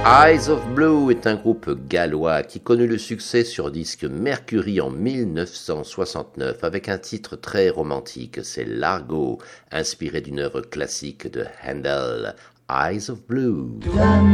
Eyes of Blue est un groupe gallois qui connut le succès sur disque Mercury en 1969 avec un titre très romantique, c'est Largo, inspiré d'une œuvre classique de Handel, Eyes of Blue.